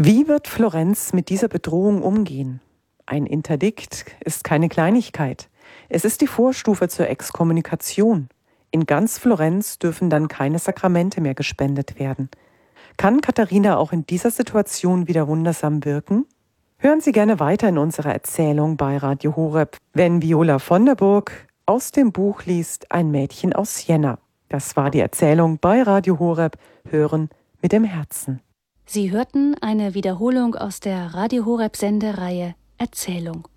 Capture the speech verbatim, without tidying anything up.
Wie wird Florenz mit dieser Bedrohung umgehen? Ein Interdikt ist keine Kleinigkeit. Es ist die Vorstufe zur Exkommunikation. In ganz Florenz dürfen dann keine Sakramente mehr gespendet werden. Kann Katharina auch in dieser Situation wieder wundersam wirken? Hören Sie gerne weiter in unserer Erzählung bei Radio Horeb, wenn Viola von der Burg aus dem Buch liest Ein Mädchen aus Siena. Das war die Erzählung bei Radio Horeb, Hören mit dem Herzen. Sie hörten eine Wiederholung aus der Radio Horeb Sendereihe Erzählung.